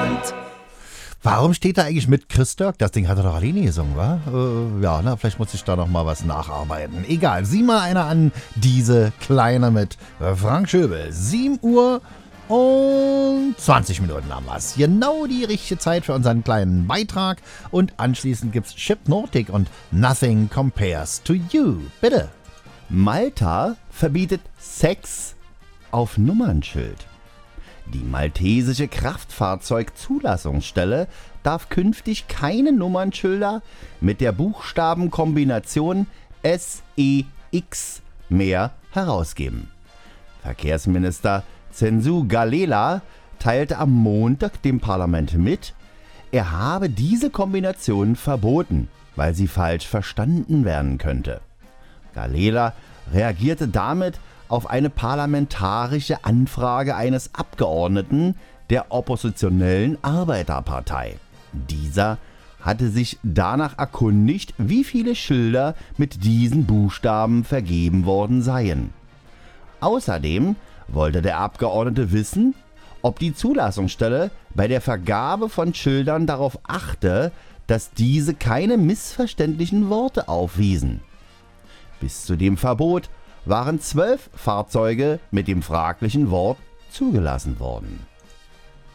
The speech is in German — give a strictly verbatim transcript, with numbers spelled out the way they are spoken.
Deutschland. Warum steht da eigentlich mit Chris Dirk? Das Ding hat er doch alleine gesungen, wa? Äh, ja, na, vielleicht muss ich da noch mal was nacharbeiten. Egal, sieh mal einer an, diese Kleine mit Frank Schöbel. sieben Uhr und zwanzig Minuten haben wir's. Genau die richtige Zeit für unseren kleinen Beitrag. Und anschließend gibt's Hypnotic und Nothing Compares to You. Bitte. Malta verbietet Sex auf Nummernschild. Die maltesische Kraftfahrzeugzulassungsstelle darf künftig keine Nummernschilder mit der Buchstabenkombination S E X mehr herausgeben. Verkehrsminister Censu Galela teilte am Montag dem Parlament mit, er habe diese Kombination verboten, weil sie falsch verstanden werden könnte. Galela reagierte damit auf eine parlamentarische Anfrage eines Abgeordneten der oppositionellen Arbeiterpartei. Dieser hatte sich danach erkundigt, wie viele Schilder mit diesen Buchstaben vergeben worden seien. Außerdem wollte der Abgeordnete wissen, ob die Zulassungsstelle bei der Vergabe von Schildern darauf achte, dass diese keine missverständlichen Worte aufwiesen. Bis zu dem Verbot waren zwölf Fahrzeuge mit dem fraglichen Wort zugelassen worden.